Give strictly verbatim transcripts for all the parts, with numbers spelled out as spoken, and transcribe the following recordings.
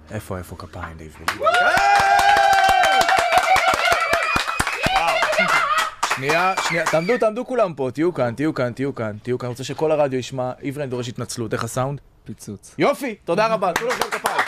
איפה, איפה כפיים, לעברי? שנייה, שנייה, תעמדו, תעמדו כולם פה, תהיו כאן, תהיו כאן, תהיו כאן, תהיו כאן, רוצה שכל הרדיו ישמע, עברי, אני דורש התנצלות, איך הסאונד? פיצוץ. יופי, תודה רבה, תנו לו שם כפיים.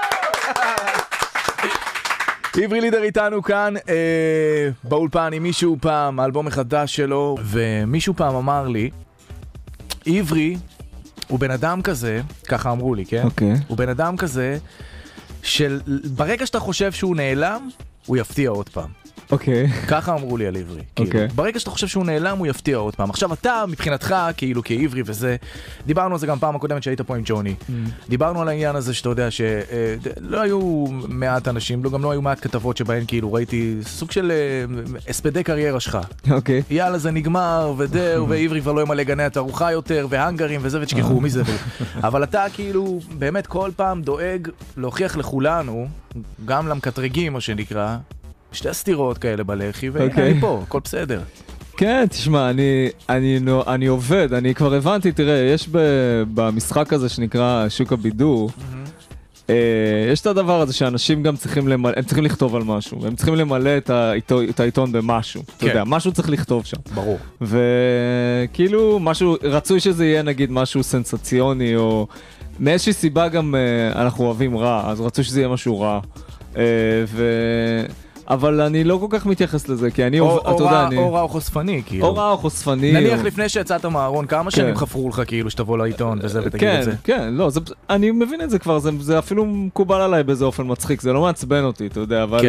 עברי לידר איתנו כאן אה, באולפן עם מישהו פעם, האלבום החדש שלו, ומישהו פעם אמר לי, עברי הוא בן אדם כזה, ככה אמרו לי, כן? אוקיי. הוא בן אדם כזה, של ברגע שאתה חושב שהוא נעלם, הוא יפתיע עוד פעם. אוקיי. ככה אמרו לי על עברי. אוקיי. ברגע שאתה חושב שהוא נעלם, הוא יפתיע עוד פעם. עכשיו אתה, מבחינתך, כאילו כעברי וזה, דיברנו על זה גם פעם הקודמת שהיית פה עם ג'וני. דיברנו על העניין הזה שאתה יודע שלא היו מעט אנשים, גם לא היו מעט כתבות שבהן כאילו ראיתי סוג של הספדי קריירה שלך. אוקיי. יאללה, זה נגמר, ודאו, ועברי כבר לא ימלא גני התערוכה יותר, והנגרים וזה, ותשכחו מי זה. אבל אתה כאילו באמת כל פעם דואג להוכיח לכולנו, גם למקטרגים, מה שנקרא, שתי סתירות כאלה בלחי, ואני פה, הכל בסדר. כן, תשמע, אני, אני, אני עובד, אני כבר הבנתי, תראה, יש במשחק הזה שנקרא שוק הבידור, יש את הדבר הזה שאנשים גם צריכים למלא, הם צריכים לכתוב על משהו, והם צריכים למלא את העיתון, את העיתון במשהו. אתה יודע, משהו צריך לכתוב שם. ברור. וכאילו, משהו, רצוי שזה יהיה נגיד משהו סנסציוני, או מאיזושהי סיבה גם אנחנו אוהבים רע, אז רצוי שזה יהיה משהו רע. ו... אבל אני לא כל כך מתייחס לזה, כי אני, אתה יודע, אני... או רע או חושפני, כאילו. או רע או חושפני. נניח לפני שיצאת מהארון, כמה שנים חפרו לך, כאילו, שתבוא לעיתון וזה ותגיד את זה? כן, כן, לא, אני מבין את זה כבר, זה אפילו מקובל עליי באיזה אופן מצחיק, זה לא מעצבן אותי, אתה יודע, אבל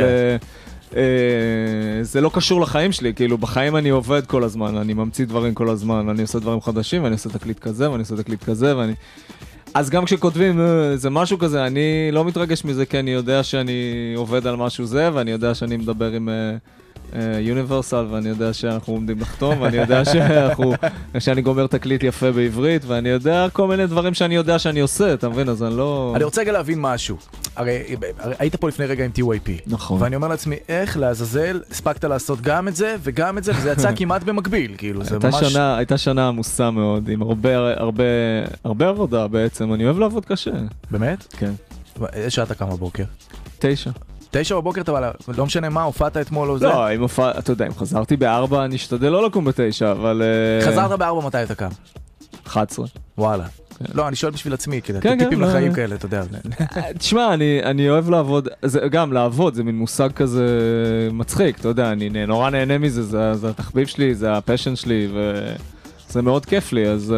זה לא קשור לחיים שלי, כאילו, בחיים אני עובד כל הזמן, אני ממציא דברים כל הזמן, אני עושה דברים חדשים, ואני עושה תקליט כזה, ואני עושה תקליט כזה, ואני... אז גם כשכותבים, זה משהו כזה, אני לא מתרגש מזה, כי אני יודע שאני עובד על משהו זה, ואני יודע שאני מדבר עם יוניברסל, ואני יודע שאנחנו עומדים לחתום, ואני יודע שאנחנו, שאני גומר תקליט יפה בעברית, ואני יודע כל מיני דברים שאני יודע שאני עושה, אתה מבין? אז אני לא... אני רוצה רגע להבין משהו. הרי היית פה לפני רגע עם טי וואי פי. נכון. ואני אומר לעצמי, איך לעזאזל הספקת לעשות גם את זה וגם את זה, וזה יצא כמעט במקביל, כאילו, זה ממש... הייתה שנה עמוסה מאוד, עם הרבה, הרבה, הרבה עבודה בעצם. אני אוהב לעבוד קשה. באמת? כן. איזה שעה אתה קם בבוקר? תשע. תשע בבוקר, אתה לא משנה מה, הופעת אתמול או זה? לא, אם הופעת, אתה יודע, אם חזרתי בארבע, אני אשתדל לא לקום בתשע, אבל... חזרת בארבע, מתי אתה קם? אחת עשרה. וואלה. לא, אני שואל בשביל עצמי, טיפים לחיים כאלה, אתה יודע. תשמע, אני אוהב לעבוד, גם לעבוד, זה מין מושג כזה מצחיק, אתה יודע, אני נורא נהנה מזה, זה התחביב שלי, זה הפשן שלי, וזה מאוד כיף לי, אז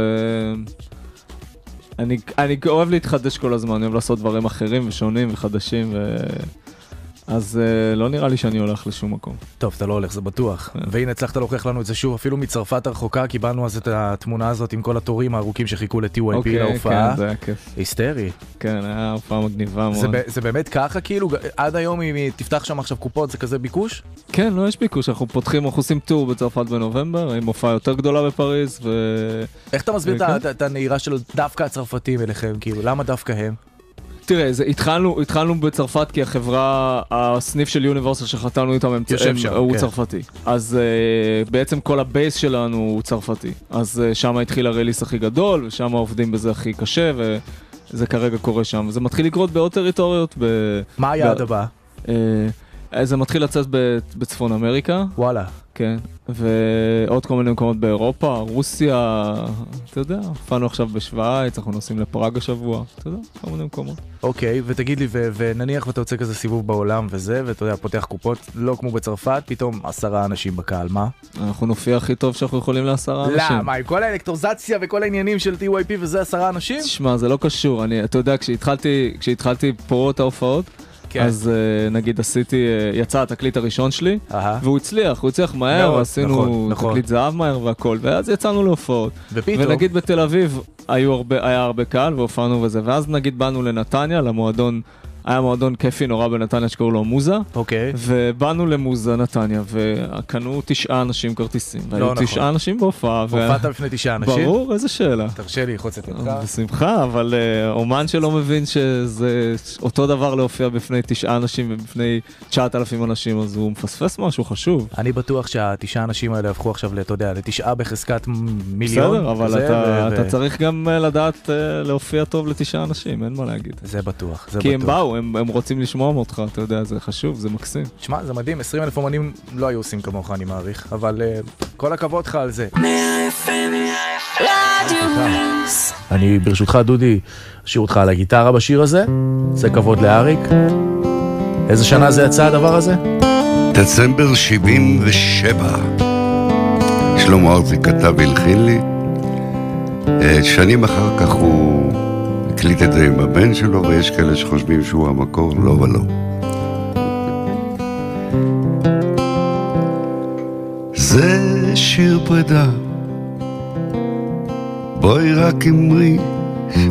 אני אוהב להתחדש כל הזמן, אני אוהב לעשות דברים אחרים ושונים וחדשים, אז לא נראה לי שאני הולך לשום מקום. טוב, אתה לא הולך, זה בטוח. והנה, הצלחת להוכיח לנו את זה שוב, אפילו מצרפת הרחוקה, קיבלנו אז את התמונה הזאת עם כל התורים הארוכים שחיכו ל-טי וואי פי להופעה. כן, זה היה כיף. היסטרי. כן, היה הופעה מגניבה מאוד. זה באמת ככה, כאילו, עד היום אם תפתח שם עכשיו קופות, זה כזה ביקוש? כן, לא, יש ביקוש. אנחנו פותחים, אנחנו עושים טור בצרפת בנובמבר, עם הופעה יותר גדולה בפריז, ו... איך אתה מסביר את הנהירה של דווקא הצרפתים אליכם, כאילו, למה דווקא הם? תראה, זה, התחלנו, התחלנו בצרפת כי החברה, הסניף של יוניברסל שחתמנו איתם, הם, הם, שם, הוא כן. צרפתי. אז uh, בעצם כל הבייס שלנו הוא צרפתי. אז uh, שם התחיל הרליס הכי גדול, ושם עובדים בזה הכי קשה, וזה כרגע קורה שם. זה מתחיל לקרות בעוד טריטוריות. ב... מה היעד הבא? Uh, זה מתחיל לצאת בצפון אמריקה. וואלה. כן, ועוד כל מיני מקומות באירופה, רוסיה, אתה יודע, הופענו עכשיו בשוויץ, אנחנו נוסעים לפראג השבוע, אתה יודע, כל מיני מקומות. אוקיי, ותגיד לי, ונניח ואתה יוצא כזה סיבוב בעולם וזה, ואתה יודע, פותח קופות, לא כמו בצרפת, פתאום עשרה אנשים בקהל, מה? אנחנו נופיע הכי טוב שאנחנו יכולים לעשרה אנשים. לא, מה, עם כל האלקטרוזציה וכל העניינים של טי וואי פי וזה עשרה אנשים? תשמע, זה לא קשור, אני, אתה יודע, כשהתחלתי, כשהתחלתי פה את ההופעות, כן. אז uh, נגיד עשיתי, uh, יצא התקליט הראשון שלי, Aha. והוא הצליח, הוא הצליח מהר, מאוד, ועשינו נכון, תקליט נכון. זהב מהר והכל, ואז יצאנו להופעות. ופתאום. ונגיד בתל אביב היו הרבה, היה הרבה קהל והופענו וזה, ואז נגיד באנו לנתניה, למועדון, היה מועדון כיפי נורא בנתניה שקראו לו מוזה, אוקיי. ובאנו למוזה נתניה, וקנו תשעה אנשים כרטיסים, והיו לא תשעה נכון. אנשים בהופעה. הופעת ו... בפני תשעה אנשים? ברור, איזה שאלה. תרשה לי, חוץ את אותך. בשמחה, אבל uh, אומן שלא מבין שזה אותו דבר להופיע בפני תשעה אנשים ובפני תשעת אלפים אנשים, אז הוא מפספס משהו חשוב. אני בטוח שהתשעה אנשים האלה הפכו עכשיו, אתה יודע, לתשעה בחזקת מיליון. בסדר, אבל אתה, ו... אתה צריך גם לדעת uh, להופיע טוב לתשעה אנשים, אין מה להגיד. זה בטוח, זה כי בטוח. הם באו, הם, הם רוצים לשמוע אותך, אתה יודע, זה חשוב, זה מקסים. תשמע, זה מדהים, עשרים אלף אומנים לא היו עושים כמוך, אני מעריך, אבל uh, כל הכבוד לך על זה. אני ברשותך, דודי, אשאיר אותך על הגיטרה בשיר הזה, זה כבוד לאריק. איזה שנה זה יצא הדבר הזה? דצמבר שבעים ושבע. שלמה ארצי כתב והלחין לי. שנים אחר כך הוא הקליט את זה עם הבן שלו, ויש כאלה שחושבים שהוא המקור, לא ולא. זה שיר פרידה, בואי רק אמרי